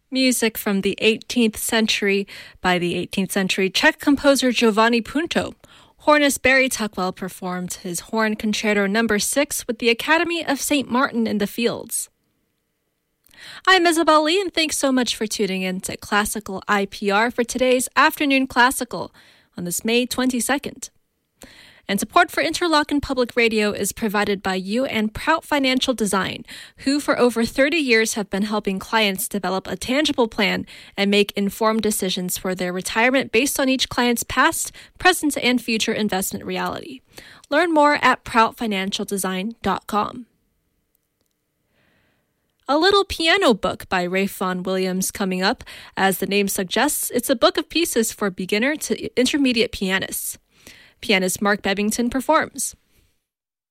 Music from the 18th century by the 18th century Czech composer Giovanni Punto. Hornist Barry Tuckwell performed his Horn Concerto No. 6 with the Academy of St. Martin in the Fields. I'm Isabel Lee, and thanks so much for tuning in to Classical IPR for today's Afternoon Classical on this May 22nd. And support for Interlochen Public Radio is provided by you and Prout Financial Design, who for over 30 years have been helping clients develop a tangible plan and make informed decisions for their retirement based on each client's past, present, and future investment reality. Learn more at proutfinancialdesign.com. A Little Piano Book by Ralph Vaughan Williams coming up. As the name suggests, it's a book of pieces for beginner to intermediate pianists. Pianist Mark Bebbington performs.